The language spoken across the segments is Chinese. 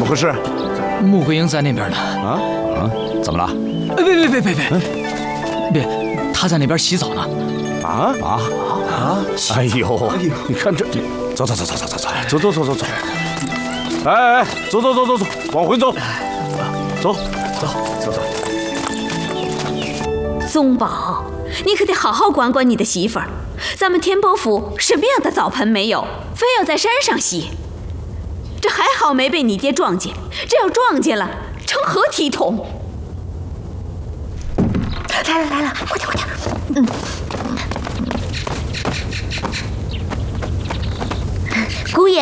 回事？ 穆桂英在那边呢。 怎么了？ 别，她在那边洗澡呢。 哎呦，你看这，走，哎，走，往回走，走。 宗宝，你可得好好管管你的媳妇儿。咱们天波府什么样的澡盆没有，非要在山上洗？这还好没被你爹撞见，这要撞见了，成何体统？来了，快点！姑爷，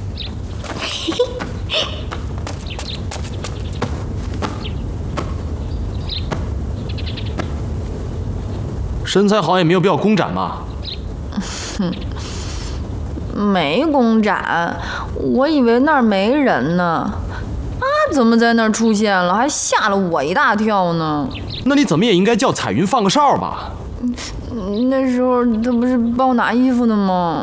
身材好也没有必要公展吧？ 没公展，我以为那儿没人呢。怎么在那儿出现了，还吓了我一大跳呢？ 那你怎么也应该叫彩云放个哨吧？ 那时候他不是帮我拿衣服呢吗？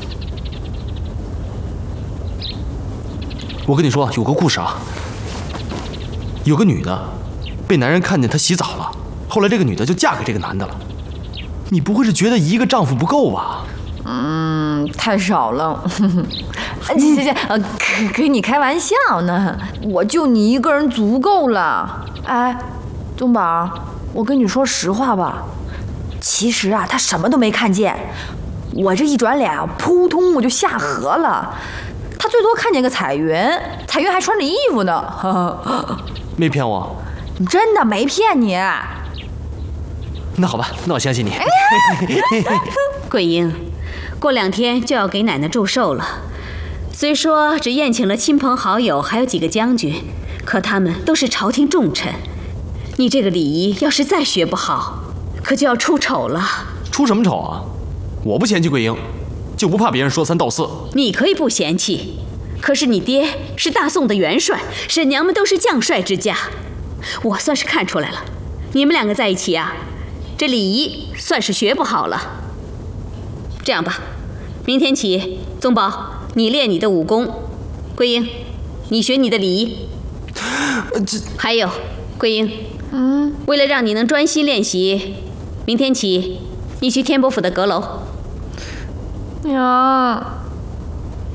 我跟你说，有个故事啊。有个女的，被男人看见她洗澡了，后来这个女的就嫁给这个男的了。你不会是觉得一个丈夫不够吧？ 太少了。行，跟你开玩笑呢，我就你一个人足够了。哎，宗宝，我跟你说实话吧，其实啊，他什么都没看见，我这一转脸啊，扑通我就下河了。他最多看见个彩云，彩云还穿着衣服呢。 没骗我？ 真的没骗你。 那好吧，那我相信你。 桂英，过2天就要给奶奶祝寿了。虽说只宴请了亲朋好友，还有几个将军，可他们都是朝廷重臣。你这个礼仪要是再学不好，可就要出丑了。 出什么丑啊？我不嫌弃桂英，就不怕别人说三道四。 你可以不嫌弃，可是你爹是大宋的元帅，婶娘们都是将帅之家，我算是看出来了，你们2个在一起啊，这礼仪算是学不好了。这样吧，明天起，宗宝你练你的武功，桂英你学你的礼仪。还有桂英，为了让你能专心练习，明天起你去天波府的阁楼。 娘。